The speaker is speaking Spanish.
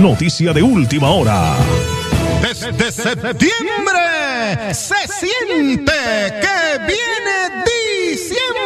noticia de última hora. Desde septiembre se siente que viene diciembre.